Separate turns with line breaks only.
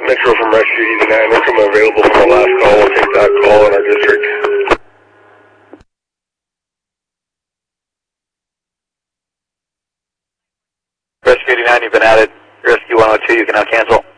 Metro from Rescue 89. We'll come available for the last call. We'll take that call in our district.
Rescue 89, you've been added. Rescue 102, you can now cancel.